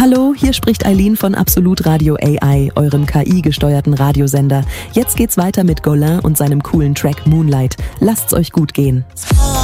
Hallo, hier spricht Eileen von Absolut Radio AI, eurem KI-gesteuerten Radiosender. Jetzt geht's weiter mit Golin und seinem coolen Track Moonlight. Lasst's euch gut gehen.